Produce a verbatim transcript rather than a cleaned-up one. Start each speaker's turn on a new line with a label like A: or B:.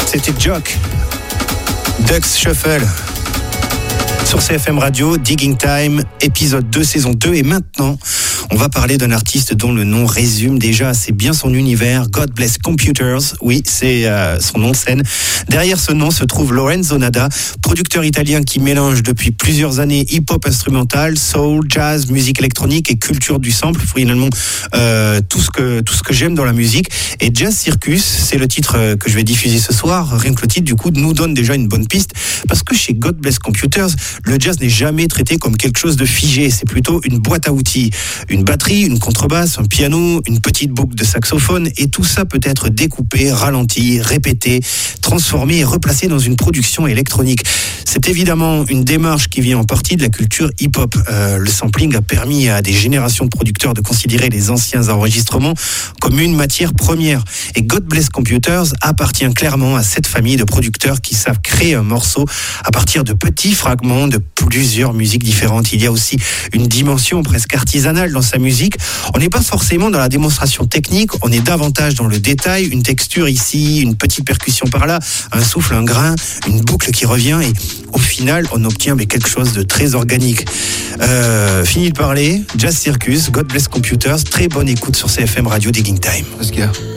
A: C'était Jock, Ducks Shuffle. Sur C F M Radio, Digging Time, épisode deux, saison deux. Et maintenant, on va parler d'un artiste dont le nom résume déjà assez bien son univers, God Bless Computers. Oui, c'est euh, son nom de scène. Derrière ce nom se trouve Lorenzo Nada, producteur italien qui mélange depuis plusieurs années hip-hop instrumental, soul, jazz, musique électronique et culture du sample. Finalement, euh, tout ce que tout ce que j'aime dans la musique. Et Jazz Circus, c'est le titre que je vais diffuser ce soir. Rien que le titre, du coup, nous donne déjà une bonne piste. Parce que chez God Bless Computers, le jazz n'est jamais traité comme quelque chose de figé, c'est plutôt une boîte à outils. Une batterie, une contrebasse, un piano, une petite boucle de saxophone, et tout ça peut être découpé, ralenti, répété, transformé et replacé dans une production électronique. C'est évidemment une démarche qui vient en partie de la culture hip-hop. Euh, le sampling a permis à des générations de producteurs de considérer les anciens enregistrements comme une matière première. Et God Bless Computers appartient clairement à cette famille de producteurs qui savent créer un morceau à partir de petits fragments de plusieurs musiques différentes. Il y a aussi une dimension presque artisanale dans sa musique. On n'est pas forcément dans la démonstration technique, on est davantage dans le détail, une texture ici, une petite percussion par là, un souffle, un grain, une boucle qui revient, et au final, on obtient mais quelque chose de très organique. Euh, fini de parler, Jazz Circus, God Bless Computers, très bonne écoute sur C F M Radio Digging Time.
B: Let's go.